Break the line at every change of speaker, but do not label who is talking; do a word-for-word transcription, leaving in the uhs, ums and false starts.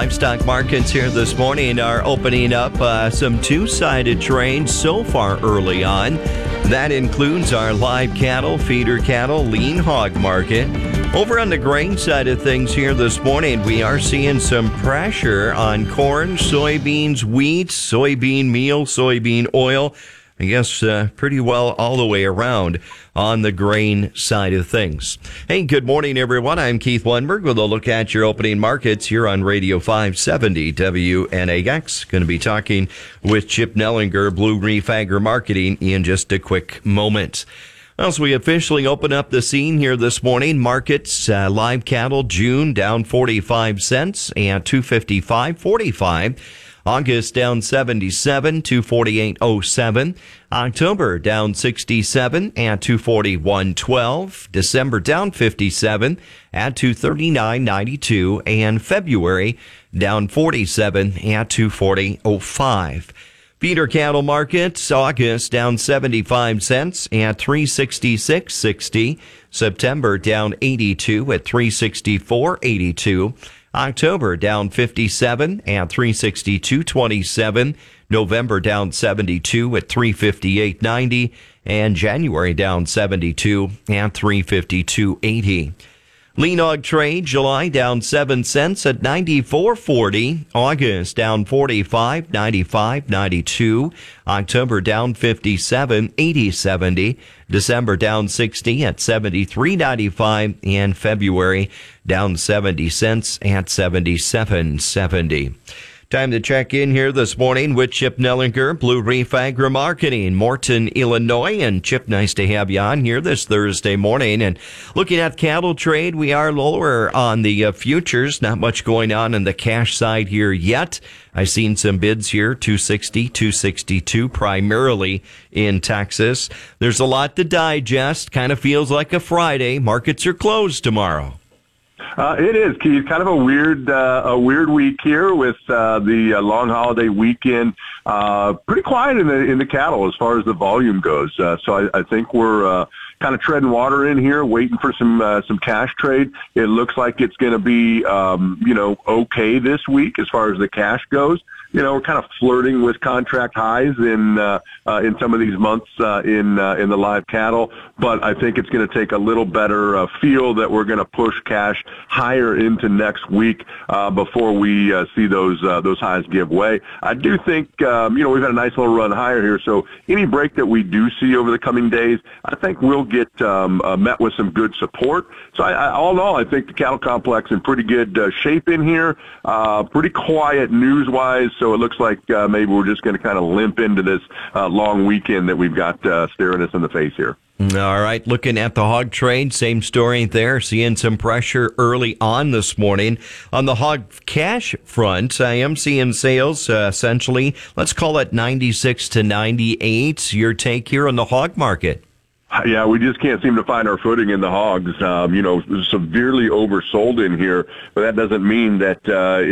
livestock markets here this morning are opening up uh, some two-sided trades so far early on. That includes our live cattle, feeder cattle, lean hog market. Over on the grain side of things here this morning, we are seeing some pressure on corn, soybeans, wheat, soybean meal, soybean oil. I guess uh, pretty well all the way around on the grain side of things. Hey, good morning, everyone. I'm Keith Lundberg with a look at your opening markets here on Radio five seventy W N A X. Going to be talking with Chip Nellinger, Blue Reef Agri Marketing, in just a quick moment. Well, so we officially open up the scene here this morning. Markets, uh, live cattle, June down forty-five cents and two fifty-five forty-five. August down seventy-seven, two forty-eight oh seven. October down sixty-seven at two forty-one twelve. December down fifty-seven at two thirty-nine ninety-two. And February down forty-seven at two forty oh five. Feeder cattle markets, August down seventy-five cents at three sixty-six sixty. September down eighty-two at three sixty-four eighty-two. October down fifty-seven at three sixty-two twenty-seven. November down seventy-two at three fifty-eight ninety. And January down seventy-two at three fifty-two eighty. Lean hog trade, July down seven cents at ninety-four forty. August down forty-five ninety-five ninety-two. October down fifty-seven eighty seventy. December down sixty at seventy-three ninety-five. And February down seventy cents at seventy-seven seventy. Time to check in here this morning with Chip Nellinger, Blue Reef Agri Marketing, Morton, Illinois. And Chip, nice to have you on here this Thursday morning. And looking at cattle trade, we are lower on the uh, futures. Not much going on in the cash side here yet. I've seen some bids here, two sixty, two sixty-two, primarily in Texas. There's a lot to digest. Kind of feels like a Friday. Markets are closed tomorrow.
Uh, it is, Keith. Kind of a weird, uh, a weird week here with uh, the uh, long holiday weekend. Uh, pretty quiet in the in the cattle as far as the volume goes. Uh, so I, I think we're uh, kind of treading water in here, waiting for some uh, some cash trade. It looks like it's going to be, um, you know, okay this week as far as the cash goes. You know, we're kind of flirting with contract highs in uh, uh, in some of these months uh, in uh, in the live cattle, but I think it's going to take a little better uh, feel that we're going to push cash higher into next week uh, before we uh, see those uh, those highs give way. I do think um, you know we've had a nice little run higher here, so any break that we do see over the coming days, I think we'll get um, uh, met with some good support. So I, I, all in all, I think the cattle complex in pretty good uh, shape in here, uh, pretty quiet news-wise. So it looks like uh, maybe we're just going to kind of limp into this uh, long weekend that we've got uh, staring us in the face here.
All right, looking at the hog trade, same story there. Seeing some pressure early on this morning. On the hog cash front, I am seeing sales uh, essentially, let's call it ninety-six to ninety-eight. Your take here on the hog market?
Yeah, we just can't seem to find our footing in the hogs. Um, you know, severely oversold in here, but that doesn't mean that uh,